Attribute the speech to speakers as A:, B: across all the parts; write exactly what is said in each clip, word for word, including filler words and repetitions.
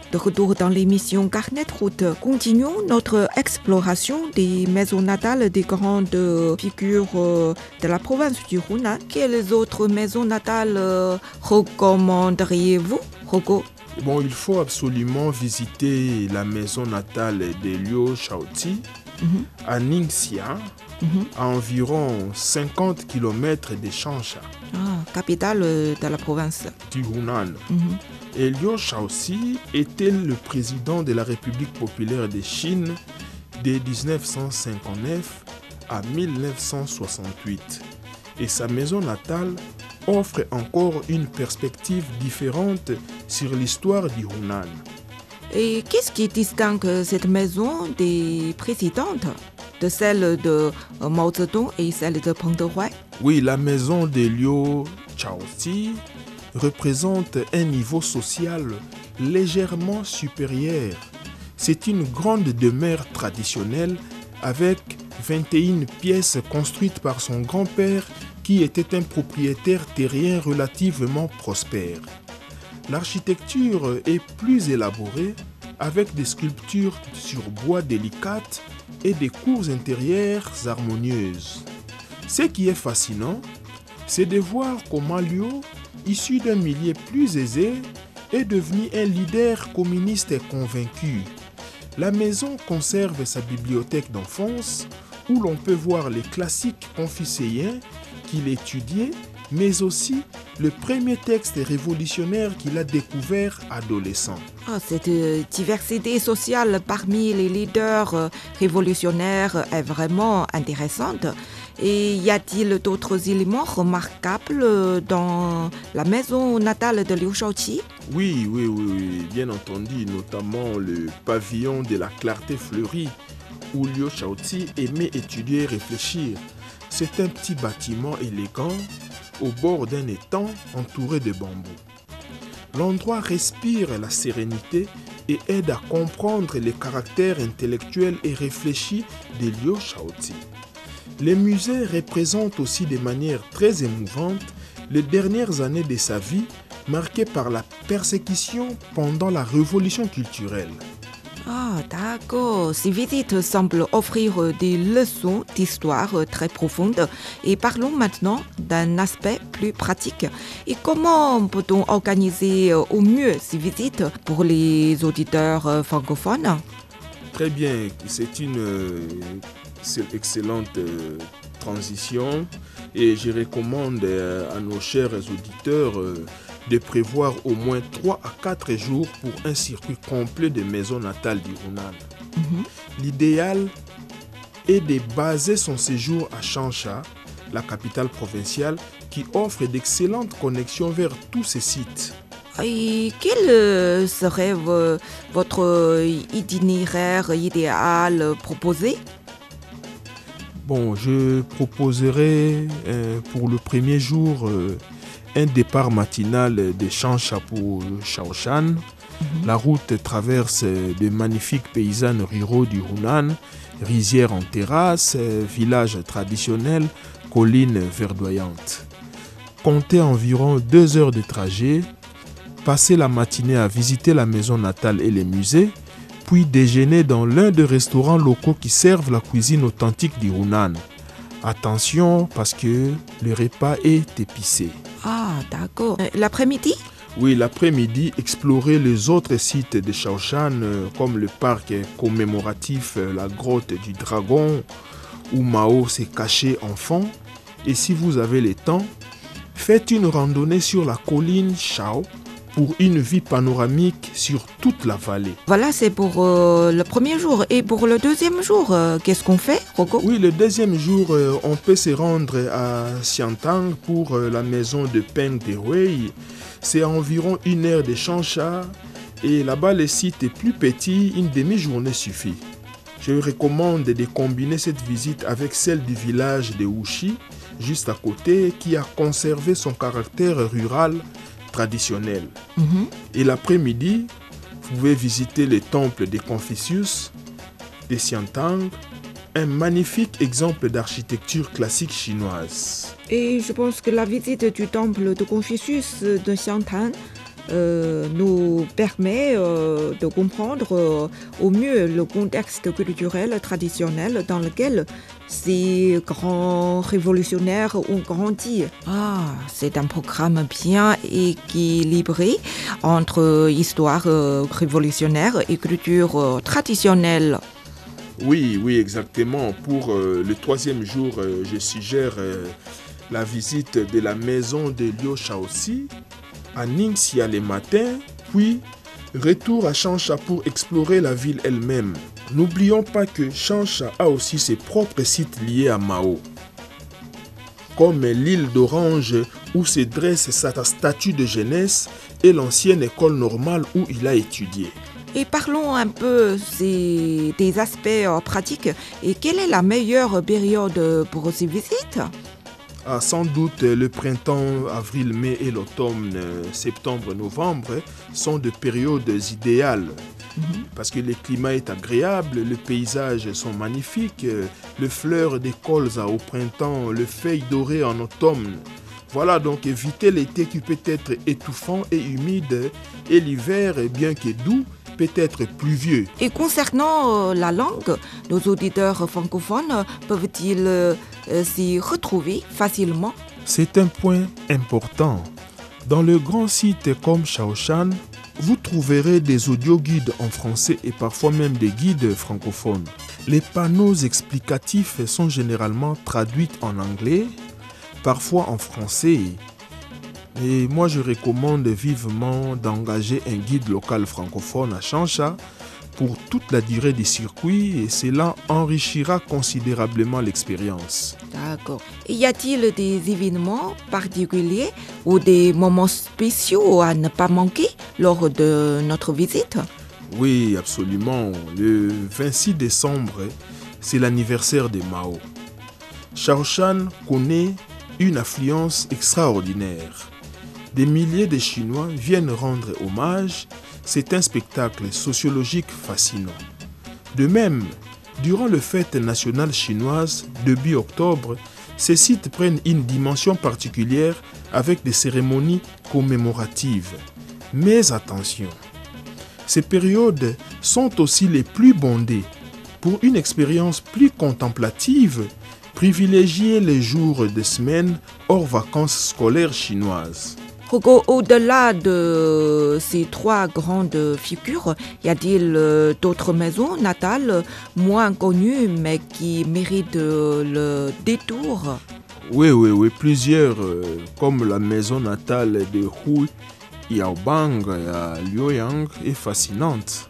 A: De retour dans l'émission Carnet de route, continuons notre exploration des maisons natales des grandes figures de la province du Hunan. Quelles autres maisons natales recommanderiez-vous, Rocco?
B: Bon, il faut absolument visiter la maison natale de Liu Shaoqi mm-hmm. à Ningxia, mm-hmm. à environ cinquante kilomètres de Changsha.
A: Ah, capitale de la province
B: du Hunan. Mm-hmm. Et Liu Shaoqi était le président de la République populaire de Chine de dix-neuf cent cinquante-neuf à dix-neuf cent soixante-huit. Et sa maison natale offre encore une perspective différente sur l'histoire du Hunan.
A: Et qu'est-ce qui distingue cette maison des précédentes, de celle de Mao Zedong et celle de Peng Dehuai?
B: Oui, la maison de Liu Shaoqi représente un niveau social légèrement supérieur. C'est une grande demeure traditionnelle avec vingt et une pièces construites par son grand-père qui était un propriétaire terrien relativement prospère. L'architecture est plus élaborée avec des sculptures sur bois délicates et des cours intérieures harmonieuses. Ce qui est fascinant, c'est de voir comment Liu, issu d'un milieu plus aisé, est devenu un leader communiste convaincu. La maison conserve sa bibliothèque d'enfance où l'on peut voir les classiques confucéens qu'il étudiait, mais aussi le premier texte révolutionnaire qu'il a découvert adolescent.
A: Oh, cette diversité sociale parmi les leaders révolutionnaires est vraiment intéressante. Et y a-t-il d'autres éléments remarquables dans la maison natale de Liu Shaoqi?
B: Oui, oui, oui, oui, bien entendu, notamment le pavillon de la clarté fleurie où Liu Shaoqi aimait étudier et réfléchir. C'est un petit bâtiment élégant au bord d'un étang entouré de bambous. L'endroit respire la sérénité et aide à comprendre les caractères intellectuels et réfléchis de Liu Shaoqi. Les musées représentent aussi de manière très émouvante les dernières années de sa vie marquées par la persécution pendant la révolution culturelle.
A: Ah, d'accord. Ces visites semblent offrir des leçons d'histoire très profondes. Et parlons maintenant d'un aspect plus pratique. Et comment peut-on organiser au mieux ces visites pour les auditeurs francophones?
B: Très bien, c'est une c'est excellente transition et je recommande à nos chers auditeurs de prévoir au moins trois à quatre jours pour un circuit complet de maisons natales du Hunan. Mm-hmm. L'idéal est de baser son séjour à Changsha, la capitale provinciale, qui offre d'excellentes connexions vers tous ces sites.
A: Et quel serait votre itinéraire idéal proposé?
B: Bon, je proposerai euh, pour le premier jour euh, un départ matinal de Changsha pour Shaoshan. Mm-hmm. La route traverse de magnifiques paysages ruraux du Hunan, rizières en terrasse, villages traditionnels, collines verdoyantes. Comptez environ deux heures de trajet, passez la matinée à visiter la maison natale et les musées, puis déjeuner dans l'un des restaurants locaux qui servent la cuisine authentique du Hunan. Attention parce que le repas est épicé.
A: Ah, d'accord. L'après-midi?
B: Oui, l'après-midi, explorer les autres sites de Shaoshan comme le parc commémoratif La Grotte du Dragon où Mao s'est caché enfant. Et si vous avez le temps, faites une randonnée sur la colline Shao pour une vue panoramique sur toute la vallée.
A: Voilà, c'est pour euh, le premier jour. Et pour le deuxième jour, euh, qu'est-ce qu'on fait, Rocco?
B: Oui, le deuxième jour, euh, on peut se rendre à Xiantang pour euh, la maison de Peng Dehuai. C'est à environ une heure de Changsha. Et là-bas, le site est plus petit, une demi-journée suffit. Je recommande de combiner cette visite avec celle du village de Wuxi, juste à côté, qui a conservé son caractère rural traditionnel. Mm-hmm. Et l'après-midi, vous pouvez visiter le temple de Confucius de Xiantang, un magnifique exemple d'architecture classique chinoise.
A: Et je pense que la visite du temple de Confucius de Xiantang euh, nous permet euh, de comprendre euh, au mieux le contexte culturel traditionnel dans lequel ces grands révolutionnaires ont grandi. Ah, c'est un programme bien équilibré entre histoire euh, révolutionnaire et culture euh, traditionnelle.
B: Oui, oui, exactement. Pour euh, le troisième jour, euh, je suggère euh, la visite de la maison de Liu Shaoxi à Ningxia le matin, puis retour à Changsha pour explorer la ville elle-même. N'oublions pas que Changsha a aussi ses propres sites liés à Mao, comme l'île d'Orange où se dresse sa statue de jeunesse et l'ancienne école normale où il a étudié.
A: Et parlons un peu ces, des aspects euh, pratiques. Et quelle est la meilleure période pour ces visites?
B: Ah, sans doute, le printemps, avril, mai et l'automne, euh, septembre, novembre sont de périodes idéales. Mm-hmm. Parce que le climat est agréable, les paysages sont magnifiques, euh, les fleurs des colzas au printemps, les feuilles dorées en automne. Voilà, donc évitez l'été qui peut être étouffant et humide et l'hiver, bien que doux, peut être pluvieux.
A: Et concernant euh, la langue, nos auditeurs francophones peuvent-ils euh, s'y retrouver facilement?
B: C'est un point important. Dans le grand site comme Shaoshan, vous trouverez des audioguides en français et parfois même des guides francophones. Les panneaux explicatifs sont généralement traduits en anglais, parfois en français. Et moi, je recommande vivement d'engager un guide local francophone à Changsha pour toute la durée du circuit et cela enrichira considérablement l'expérience.
A: D'accord. Et y a-t-il des événements particuliers ou des moments spéciaux à ne pas manquer lors de notre visite?
B: Oui, absolument. Le vingt-six décembre, c'est l'anniversaire de Mao. Shaoshan connaît une affluence extraordinaire. Des milliers de Chinois viennent rendre hommage. C'est un spectacle sociologique fascinant. De même, durant les fêtes nationales chinoises, début octobre, ces sites prennent une dimension particulière avec des cérémonies commémoratives. Mais attention, ces périodes sont aussi les plus bondées. Pour une expérience plus contemplative, privilégiez les jours de semaine hors vacances scolaires chinoises.
A: Au-delà de ces trois grandes figures, y a-t-il d'autres maisons natales moins connues mais qui méritent le détour?
B: Oui, oui, oui, plusieurs, comme la maison natale de Hu Yaobang à Luoyang est fascinante.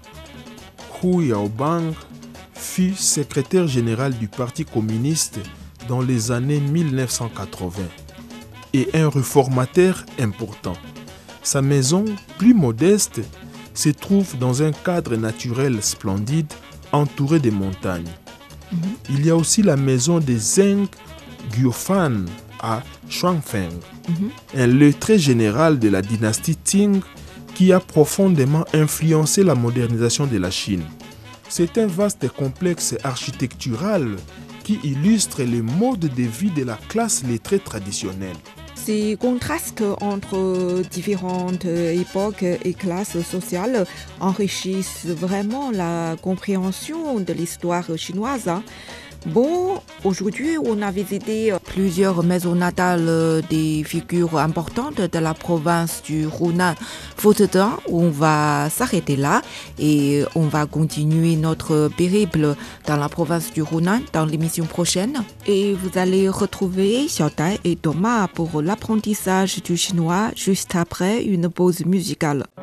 B: Hu Yaobang fut secrétaire général du Parti communiste dans les années mille neuf cent quatre-vingts. Et un réformateur important. Sa maison, plus modeste, se trouve dans un cadre naturel splendide, entouré de montagnes. Mm-hmm. Il y a aussi la maison des Zheng Guofan à Shuangfeng, mm-hmm. un lieu très général de la dynastie Qing qui a profondément influencé la modernisation de la Chine. C'est un vaste complexe architectural qui illustre les modes de vie de la classe lettrée traditionnelle.
A: Ces contrastes entre différentes époques et classes sociales enrichissent vraiment la compréhension de l'histoire chinoise. Bon, aujourd'hui, on a visité plusieurs maisons natales des figures importantes de la province du Hunan. Faute de temps, on va s'arrêter là et on va continuer notre périple dans la province du Hunan dans l'émission prochaine. Et vous allez retrouver Xiaotai et Thomas pour l'apprentissage du chinois juste après une pause musicale.